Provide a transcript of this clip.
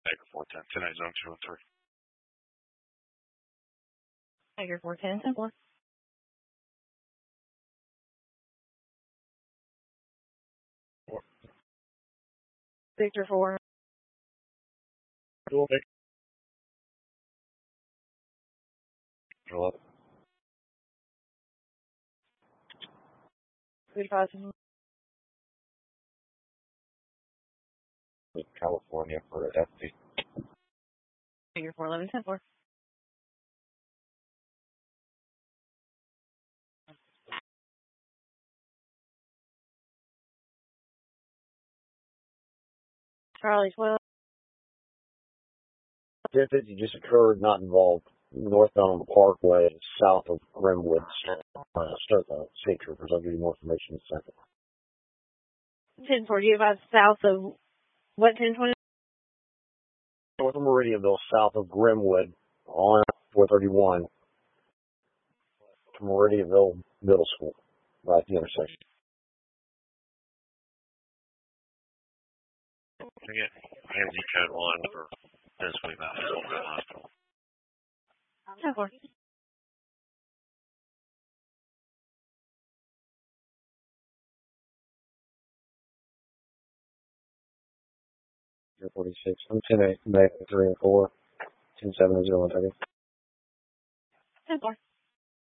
Tiger 410, tonight zone 2 and 3. Tiger 410, 10-4. Victor 4. Dual Victor. Hello. Good passing. California for FD. Tiger 411, 10-4. Charlie 12. 1050 just occurred, not involved. Northbound on the Parkway, south of Grimwood. Start the state troopers. I'll give you more information in a second. 10-4, you advise south of what, 1020? North of Meridianville, south of Grimwood, on 431 to Meridianville Middle School, right at the intersection. I get handsy code 1 for Tennessee Hospital. 10-4. Year 46. I'm 10-8, May 3 and 4, 10-7 and 0 and 30. 10-4.